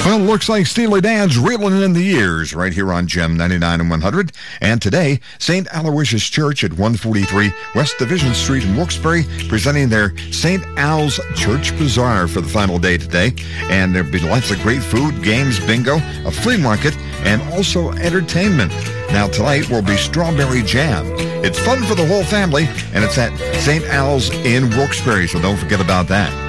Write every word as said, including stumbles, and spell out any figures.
Well, it looks like Steely Dan's reeling in the years right here on Gem ninety-nine and one hundred. And today, Saint Aloysius Church at one forty-three West Division Street in Wilkes-Barre presenting their Saint Al's Church Bazaar for the final day today. And there'll be lots of great food, games, bingo, a flea market, and also entertainment. Now, tonight will be Strawberry Jam. It's fun for the whole family, and it's at Saint Al's in Wilkes-Barre, so don't forget about that.